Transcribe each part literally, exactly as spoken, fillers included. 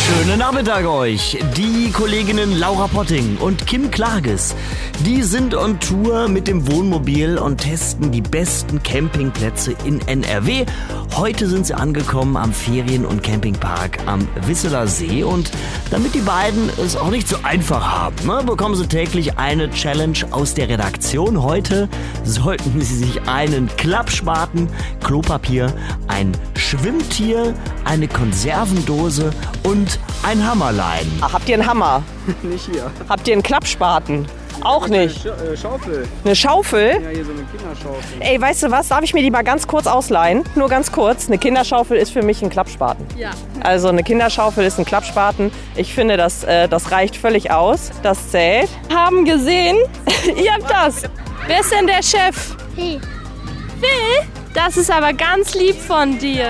Schönen Nachmittag euch. Die Kolleginnen Laura Potting und Kim Klages, die sind on Tour mit dem Wohnmobil und testen die besten Campingplätze in N R W. Heute sind sie angekommen am Ferien- und Campingpark am Wisseler See. Und damit die beiden es auch nicht so einfach haben, ne, bekommen sie täglich eine Challenge aus der Redaktion. Heute sollten sie sich einen Klappspaten, Klopapier, ein Schwimmtier, eine Konservendose und ein Hammer leihen. Ach, habt ihr einen Hammer? Nicht hier. Habt ihr einen Klappspaten? Auch nicht. Eine Sch äh, Schaufel. Eine Schaufel? Ja, hier so eine Kinderschaufel. Ey, weißt du was? Darf ich mir die mal ganz kurz ausleihen? Nur ganz kurz. Eine Kinderschaufel ist für mich ein Klappspaten. Ja. Also eine Kinderschaufel ist ein Klappspaten. Ich finde, das, äh, das reicht völlig aus. Das zählt. Haben gesehen, ihr habt das. Wer ist denn der Chef? Hey. Phil? Das ist aber ganz lieb von dir.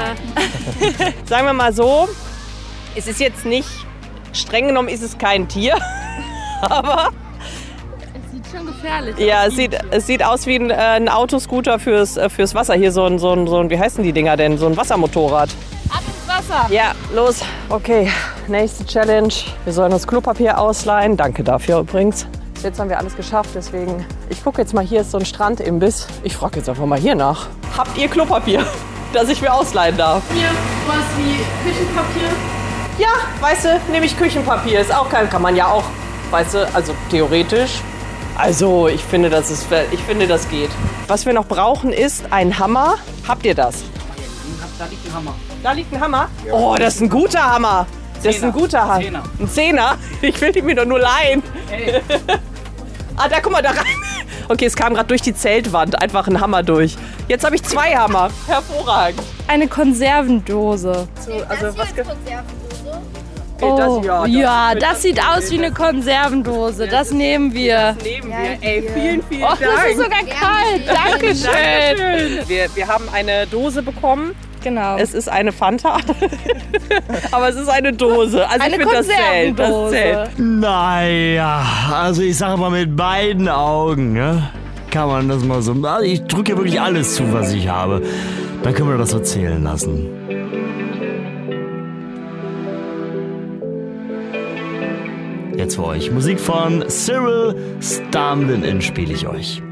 Sagen wir mal so, es ist jetzt nicht, streng genommen ist es kein Tier, aber Es sieht schon gefährlich ja, aus. es sieht, es sieht aus wie ein, äh, ein Autoscooter fürs, äh, fürs Wasser. Hier so ein, so, ein, so ein, wie heißen die Dinger denn? So ein Wassermotorrad. Ab ins Wasser. Ja, los. Okay, nächste Challenge. Wir sollen uns Klopapier ausleihen. Danke dafür übrigens. Jetzt haben wir alles geschafft, deswegen, ich gucke jetzt mal, hier ist so ein Strandimbiss. Ich frage jetzt einfach mal hier nach. Habt ihr Klopapier, das ich mir ausleihen darf? Hier was wie Küchenpapier. Ja, weißt du, nehme ich Küchenpapier. Ist auch kein, kann man ja auch, weißt du, also theoretisch. Also, ich finde, das ist, ich finde, das geht. Was wir noch brauchen, ist ein Hammer. Habt ihr das? Da liegt ein Hammer. Da liegt ein Hammer. Oh, das ist ein guter Hammer. Das ist ein guter Hammer. Zehner. Ein Zehner? Ich will den mir doch nur leihen. Hey. Ah, da, guck mal, da rein. Okay, es kam gerade durch die Zeltwand einfach ein Hammer durch. Jetzt habe ich zwei Hammer. Hervorragend. Eine Konservendose. So, also, was ge- Konservendose. okay, das, Oh, ja, ja, das sieht aus wie eine Konservendose. Das nehmen wir. Das nehmen wir. Ey, vielen, vielen Oh, Dank. das ist sogar kalt. Dankeschön. Dankeschön. Wir, wir haben eine Dose bekommen. Genau. Es ist eine Fanta. Aber es ist eine Dose. Also Eine ich finde, das zählt. Das Konservendose. zählt. Naja, also ich sage mal mit beiden Augen, ne, kann man das mal so. Also ich drücke ja wirklich alles zu, was ich habe. Dann können wir das so zählen lassen. Jetzt für euch Musik von Cyril Stamlin spiele ich euch.